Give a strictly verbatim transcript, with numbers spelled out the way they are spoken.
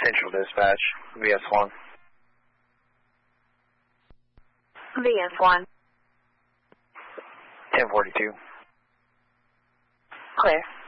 Central Dispatch, V S one. V S one. ten forty-two. Clear.